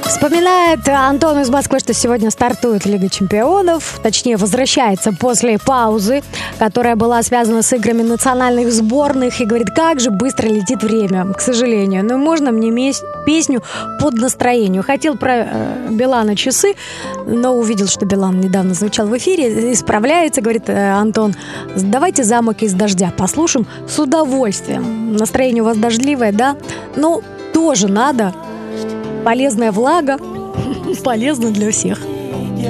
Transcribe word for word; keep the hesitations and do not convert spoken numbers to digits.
Вспоминает Антон из Москвы, что сегодня стартует Лига Чемпионов. Точнее, возвращается после паузы, которая была связана с играми национальных сборных. И говорит, как же быстро летит время, к сожалению. Но можно мне мес- песню под настроение. Хотел про э, Билана «Часы», но увидел, что Билан недавно звучал в эфире. Исправляется, говорит э, Антон. Давайте «Замок из дождя» послушаем с удовольствием. Настроение у вас дождливое, да? Ну, тоже надо. Полезная влага. Полезно для всех.